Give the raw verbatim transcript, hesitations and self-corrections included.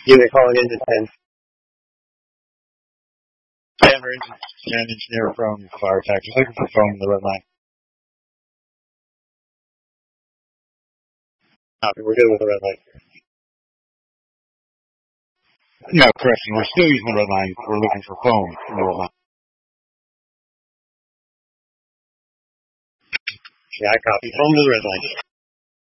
Unit calling in to ten. Denver engineer from Fire Tech. Just looking for phone in the red line. Copy. We're good with the red light. No, correction. We're still using the red line. We're looking for phone in the red line. Yeah, I copy. Phone to the red line.